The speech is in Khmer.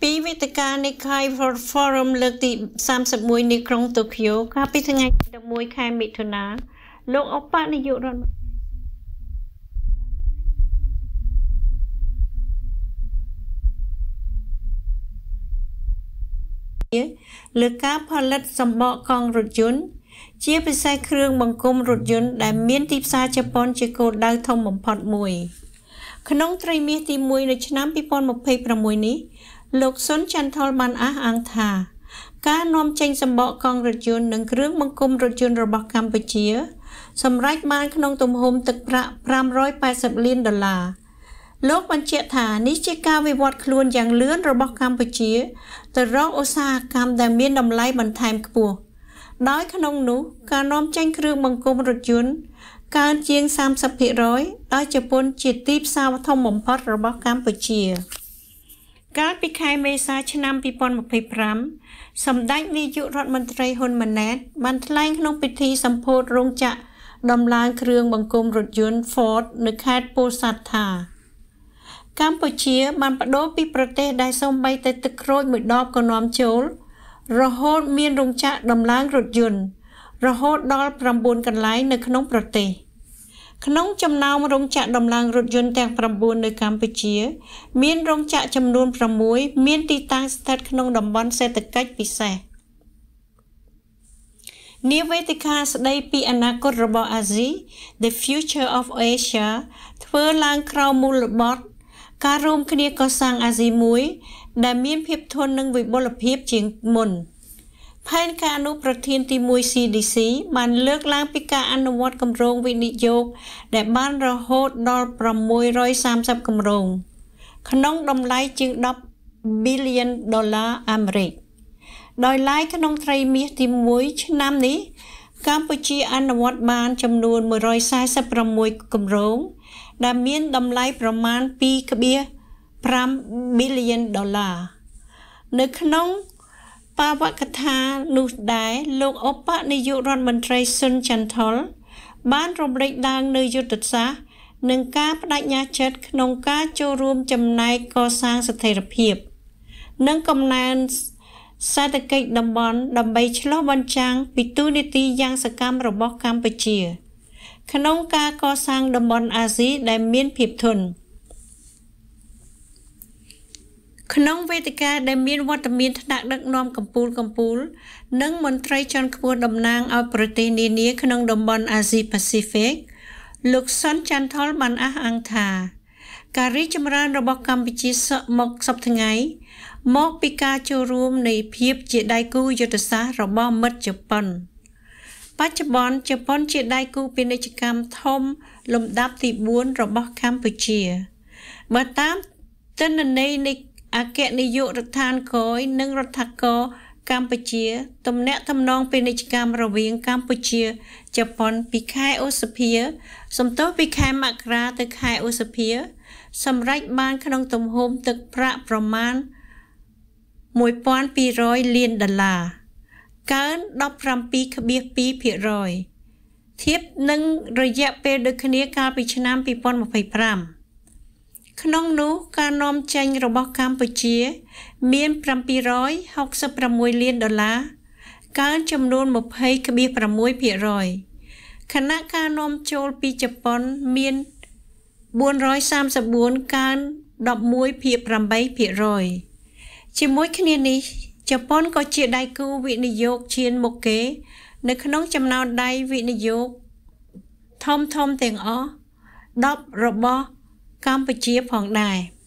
ពីវេទិកានៃខែ Forum លើកទី31នៃក្រុងតូក្យូកាលពីថ្ងៃទី11ខែមិថុនាលោកឧបនាយករដ្ឋមន្ត្រីលើការផលិតសម្បកកង់រថយន្តជាពិសេសគ្រឿងបង្គុំរថយន្តដែលមានទីផ្សារជប៉ុនជាគោលដៅធំបំផុតមួយក្នុងត្រីមាសទី1នៅឆ្នាំ2026នេះលោកសុនចន្ទថុលបានអះអាងថាការនាំចេញសម្បកកង់រថយន្តនិងគ្រឿងបង្គុំរថយន្តរបស់កម្ពុជាសម្រេចបានក្នុងទំហំទឹកប្រាក់$580 លានលោកបញ្ជាក់ថានេះជាការវិវត្តខ្លួនយ៉ាងលឿនរបស់កម្ពុជាទៅរកឧស្សាហកម្មដែលមានតម្លៃបន្ថែមខ្ពស់ដោយក្នុងនោះការនាំចេញគ្រឿងបង្គុំរថយន្តកើនជាង 30% ដោយជប៉ុនជាទីផ្សារធំបំផុតរបស់កម្ពុជាកាលពីខែមេសាឆ្នាំ2025សម្ដេចនាយករដ្ឋមន្ត្រីហ៊ុនម៉ាណែតបានថ្លែងក្នុងពិធីសម្ពោធរោងចក្រដំឡើងគ្រឿងបង្គុំរថយន្ត Ford នៅខេត្តពោធិ៍សាត់ថាកម្ពុជាបានបដូរពីប្រទេសដែលសូម្បីតែទឹកក្រូចមួយដបក៏នាំចូលរហូតមានរោងចក្រដំឡើងរថយន្តរហូតដល់9កន្លែងនៅក្នុងប្រទេសក្នុងចំណោមរោងចក្រដំឡើងរថយន្តទាំង9នៅកម្ពុជាមានរោងចក្រចំនួន6មានទីតាំងស្ថិតក្នុងតំបន់សេដ្ឋកិច្ចពិសេសនាវេទិកាស្ដីពីអនាគតរបស់អាស៊ី The Future of Asia ធ្វើឡើងក្រោមមូលបត្រការរួមគ្នាកសាងអាស៊ីមួយដែលមានភាពធន់និងវិបុលភាពជាងមុនផែនការអនុប្រធានទី1 CDC បានលើកឡើងពីការអនុវត្តគម្រោងវិនិយោគដែលបានរហូតដល់$630គម្រោងក្នុងតម្លៃជាង$10 billion អាមេរិកដោយឡែកក្នុងត្រីមាសទី1ឆ្នាំនេះកម្ពុជាអនុវត្តបានចំនួន146គម្រោងដែលមានតម្លៃប្រមាណ$2.5 billionនៅក្នុងបវកថានោះដែរលោកឧបនាយករដ្ឋមន្ត្រីសុនចន្ទថុលបានរំលេចឡើងនៅយុទ្ធសាស្ត្រនិងការបដិញ្ញាចិត្តក្នុងការចូលរួមចំណែកកសាងស្ថិរភាពនិងកំណើនសេដ្ឋកិច្ចតំបន់ដើម្បីឆ្លុះបញ្ចាំងពីទូនាទីយ៉ាងសកម្មរបស់កម្ពុជាក្នុងការកសាងតំបន់អាស៊ីដែលមានភាពធន់ក្នុងវេទិកាដែលមានវត្តមានថ្នាក់ដឹកនាំកម្ពុជានិងមន្ត្រីជាន់ខ្ពស់តំណាងឲ្យប្រទេសនានាក្នុងតំបន់អាស៊ីប៉ាស៊ីហ្វិកលោកសុនចន្ទថុលបានអះអាងថាការរីកចម្រើនរបស់កម្ពុជាមកសប្តាហ៍ថ្ងៃមកពីការចូលរួមនៃភាពជាដៃគូយុទ្ធសាស្ត្ររបស់មិត្តជប៉ុនបច្ចុប្បន្នជប៉ុនជាដៃគូពាណិជ្ជកម្មធំលំដាប់ទី4របស់កម្ពុជាបើតាមទិន្នន័យនៃអគ្គនាយករដ្ឋាភិបាលនិងរដ្ឋាភិបាលកម្ពុជាទំនាក់ទំនងពាណិជ្ជកម្មរវាងកម្ពុជាជប៉ុនពីខែឧសភាសម្ទោសពីខែមករាទៅខែឧសភាសម្រេចបានក្នុងទំហំទឹកប្រាក់ប្រមាណ$1,200 លានកើន 17.2% ធៀបនឹងរយៈពេលដូចគ្នាកាលពីឆ្នាំ2025ក្នុងនោះការនាំចេញរបស់កម្ពុជាមាន$766 លានកើនចំនួន 20.6% ខណៈការនាំចូលពីជប៉ុនមាន434កើន 11.8% ជាមួយគ្នានេះជប៉ុនក៏ជាដៃគូវិនិយោគឈានមុខគេនៅក្នុងចំណោមដៃវិនិយោគធំទាំងអស់10របស់កម្ពុជាផងដែរ